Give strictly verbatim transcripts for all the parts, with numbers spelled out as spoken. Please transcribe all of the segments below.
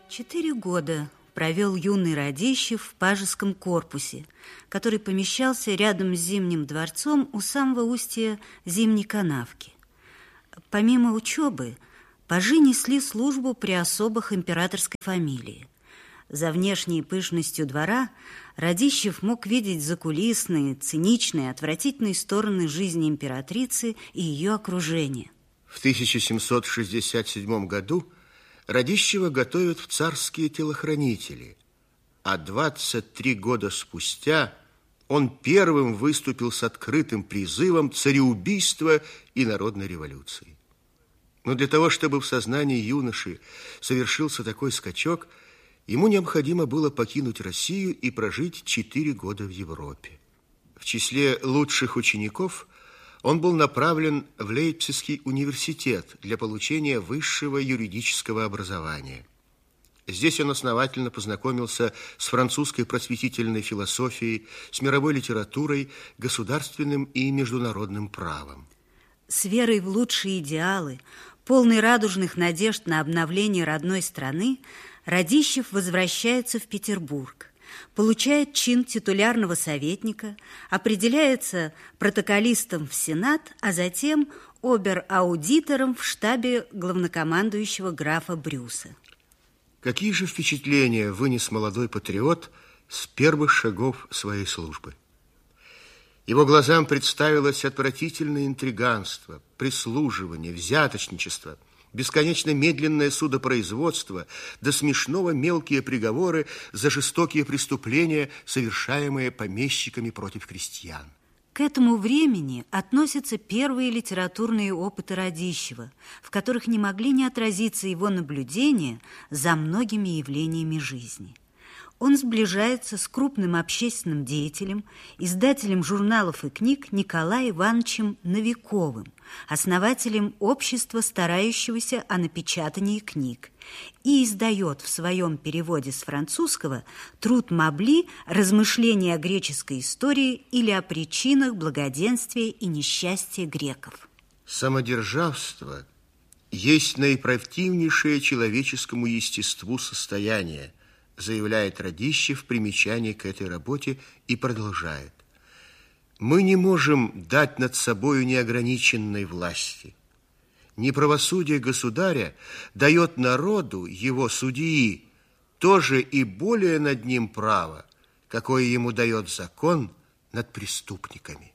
Четыре года провел юный Радищев в Пажеском корпусе, который помещался рядом с Зимним дворцом у самого устья Зимней канавки. Помимо учебы, пажи несли службу при особых императорской фамилии. За внешней пышностью двора Радищев мог видеть закулисные, циничные, отвратительные стороны жизни императрицы и ее окружения. В тысяча семьсот шестьдесят седьмом году Радищева готовят в царские телохранители, а двадцать три года спустя он первым выступил с открытым призывом цареубийства и народной революции. Но для того, чтобы в сознании юноши совершился такой скачок, ему необходимо было покинуть Россию и прожить четыре года в Европе. В числе лучших учеников он был направлен в Лейпцигский университет для получения высшего юридического образования. Здесь он основательно познакомился с французской просветительной философией, с мировой литературой, государственным и международным правом. С верой в лучшие идеалы, полный радужных надежд на обновление родной страны, Радищев возвращается в Петербург, получает чин титулярного советника, определяется протоколистом в Сенат, а затем обер-аудитором в штабе главнокомандующего графа Брюса. Какие же впечатления вынес молодой патриот с первых шагов своей службы? Его глазам представилось отвратительное интриганство, прислуживание, взяточничество, бесконечно медленное судопроизводство, до смешного мелкие приговоры за жестокие преступления, совершаемые помещиками против крестьян. К этому времени относятся первые литературные опыты Радищева, в которых не могли не отразиться его наблюдения за многими явлениями жизни. Он сближается с крупным общественным деятелем, издателем журналов и книг Николаем Ивановичем Новиковым, основателем общества, старающегося о напечатании книг, и издает в своем переводе с французского труд Мабли «Размышления о греческой истории» или о причинах благоденствия и несчастья греков. Самодержавство есть наипротивнейшее человеческому естеству состояние, заявляет Радищев в примечании к этой работе и продолжает. Мы не можем дать над собою неограниченной власти. Неправосудие государя дает народу, его судьи, тоже и более над ним право, какое ему дает закон над преступниками.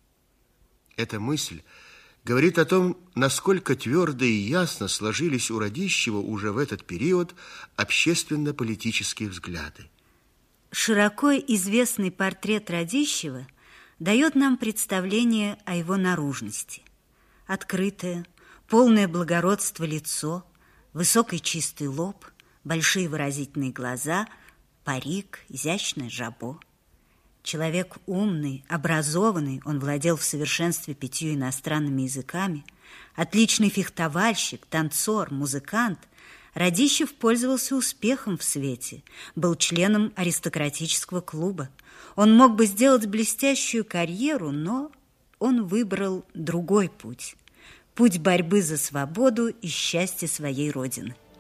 Эта мысль говорит о том, насколько твердо и ясно сложились у Радищева уже в этот период общественно-политические взгляды. Широко известный портрет Радищева дает нам представление о его наружности. Открытое, полное благородство лицо, высокий чистый лоб, большие выразительные глаза, парик, изящное жабо. Человек умный, образованный, он владел в совершенстве пятью иностранными языками, отличный фехтовальщик, танцор, музыкант. Радищев пользовался успехом в свете, был членом аристократического клуба. Он мог бы сделать блестящую карьеру, но он выбрал другой путь. Путь борьбы за свободу и счастье своей родины.